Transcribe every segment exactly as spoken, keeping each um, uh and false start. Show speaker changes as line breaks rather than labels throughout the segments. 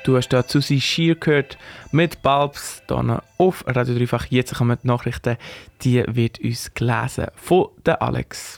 Du hast da Susi Shear gehört mit Bulbs hier auf Radio Dreifach. Jetzt kommen die Nachrichten, die wird uns gelesen von der Alex.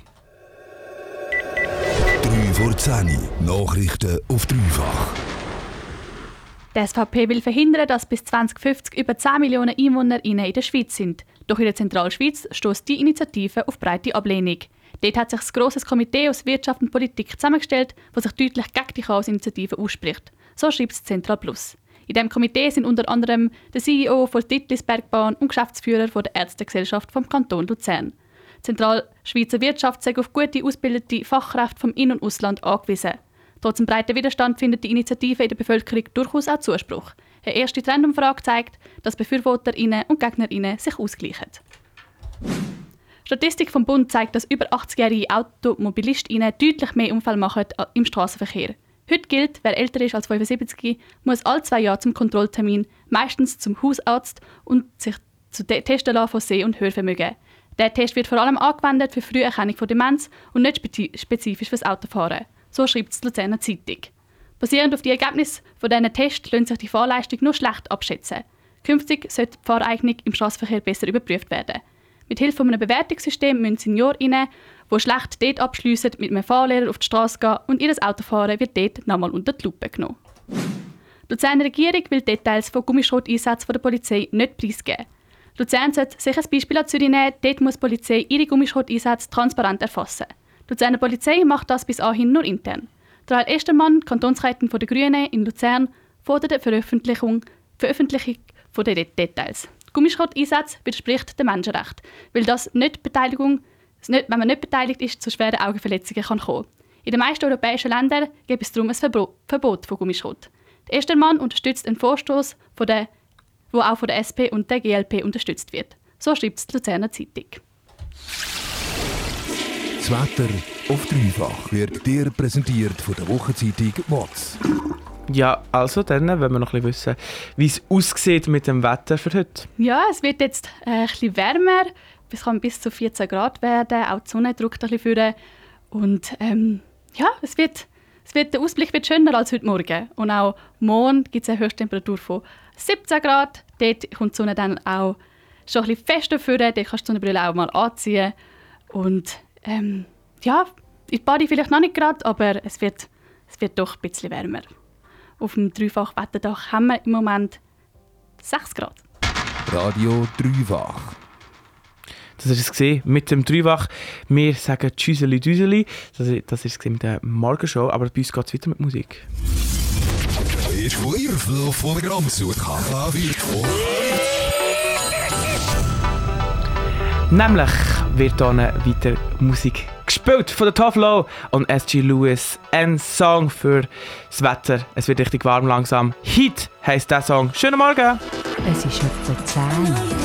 drei vor zehn Nachrichten auf Dreifach.
Die S V P will verhindern, dass bis zwanzig fünfzig über zehn Millionen EinwohnerInnen in der Schweiz sind. Doch in der Zentralschweiz stößt die Initiative auf breite Ablehnung. Dort hat sich ein grosses Komitee aus Wirtschaft und Politik zusammengestellt, das sich deutlich gegen die Chaos-Initiative ausspricht. So schreibt es Zentral Plus. In diesem Komitee sind unter anderem der C E O von der Dittlisbergbahn und Geschäftsführer von der Ärztegesellschaft vom Kanton Luzern. Die Zentralschweizer Wirtschaft sei auf gute, ausgebildete Fachkräfte vom In- und Ausland angewiesen. Trotz dem breiten Widerstand findet die Initiative in der Bevölkerung durchaus auch Zuspruch. Eine erste Trendumfrage zeigt, dass BefürworterInnen und GegnerInnen sich ausgleichen. Statistik vom Bund zeigt, dass über achtzigjährige AutomobilistInnen deutlich mehr Unfälle machen im Strassenverkehr. Heute gilt, wer älter ist als fünfundsiebzig, muss alle zwei Jahre zum Kontrolltermin, meistens zum Hausarzt und sich zu testen lassen von Seh- und Hörvermögen. Der Test wird vor allem angewendet für Früherkennung von Demenz und nicht spezifisch fürs Autofahren. So schreibt es die Luzerner Zeitung. Basierend auf den Ergebnissen von diesen Tests lässt sich die Fahrleistung nur schlecht abschätzen. Künftig sollte die Fahreignung im Strassenverkehr besser überprüft werden. Mit Hilfe eines Bewertungssystem müssen SeniorInnen, die schlecht dort abschliessen, mit einem Fahrlehrer auf die Straße gehen und ihr Autofahren wird dort nochmal unter die Lupe genommen. Die Luzerner Regierung will Details von Gummischroteinsätzen der Polizei nicht preisgeben. Luzern sollte sich ein Beispiel an Zürich nehmen, dort muss die Polizei ihre Gummischroteinsätze transparent erfassen. Die Luzerner Polizei macht das bis anhin nur intern. Der Herr Estermann, Kantonsrätin der Grünen in Luzern, fordert die Veröffentlichung, Veröffentlichung der Details. Gummischrotteinsätze widerspricht dem Menschenrecht, weil das nicht Beteiligung, nicht, wenn man nicht beteiligt ist, zu schweren Augenverletzungen kann kommen. In den meisten europäischen Ländern gibt es darum ein Verbot von Gummischrott. Der Estermann unterstützt einen Vorstoß, der auch von der S P und der G L P unterstützt wird. So schreibt es die Luzerner Zeitung.
Das Wetter auf Dreifach wird dir präsentiert von der Wochenzeitung W A Z.
Ja, also dann, wenn wir noch ein bisschen wissen, wie es aussieht mit dem Wetter für heute.
Ja, es wird jetzt äh, ein bisschen wärmer. Es kann bis zu vierzehn Grad werden. Auch die Sonne drückt ein bisschen vor. Und ähm, ja, es wird, es wird, der Ausblick wird schöner als heute Morgen. Und auch morgen gibt es eine Höchsttemperatur von siebzehn Grad. Dort kommt die Sonne dann auch schon ein bisschen fester vor. Dort kannst du die Sonnenbrille auch mal anziehen. Und ähm, ja, in Badi vielleicht noch nicht gerade, aber es wird, es wird doch ein bisschen wärmer. Auf dem Dreifach-Wetterdach haben wir im Moment sechs Grad.
Radio Dreifach.
Das ist es gesehen mit dem Dreifach. Wir sagen Tschüsseli Düseli. Das, das ist es mit der Morgenshow, aber bei uns geht es weiter mit Musik.
Ich will von der Gramsucht
Nämlich wird dann weiter Musik gespielt von der Toflo und S G Lewis. Ein Song für das Wetter. Es wird richtig warm langsam. Heat heisst der Song. Schönen Morgen!
Es ist etwa zehn.